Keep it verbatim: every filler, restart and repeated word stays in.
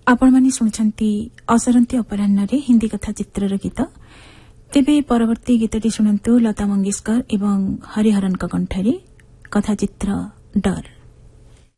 आपण माने शुणुछंती असरंती अपराह्न हिंदी कथा चित्रर गीत। तेबे परवर्ती गीतटी शुणंतु लता मंगेशकर एवं हरिहरन कंठरे कथा चित्र डर।